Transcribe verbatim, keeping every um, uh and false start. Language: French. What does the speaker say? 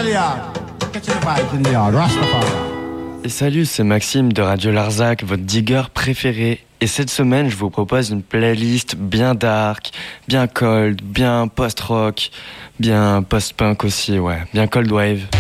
the yard. Get you the vibes in the yard. Rastafari. Et salut, c'est Maxime de Radio Larzac, votre digger préféré. Et cette semaine, je vous propose une playlist bien dark, bien cold, bien post-rock, bien post-punk aussi, ouais, bien cold wave.